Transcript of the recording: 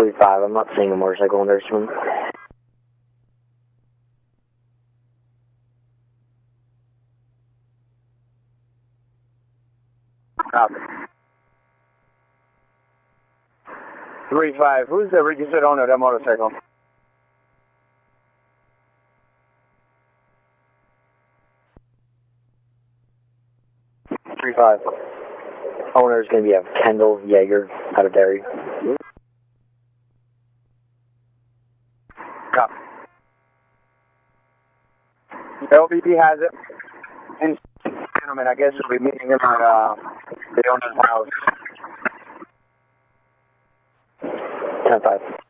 3-5. I'm not seeing a motorcycle in Nurseman. Copy. 3-5. Who's the registered owner of that motorcycle? Owner is going to be a Kendall Yeager out of Derry. Copy. LVP has it. And gentlemen, I guess we'll be meeting him at the owner's house. 10-5.